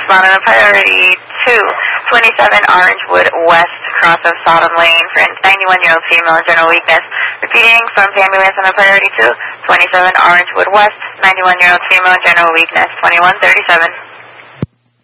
respond on a priority 2, 27 Orangewood West, cross of Sodom Lane for a 91-year-old female in general weakness. Repeating from ambulance on a priority 2, 27 Orangewood West, 91-year-old female in general weakness, 2137.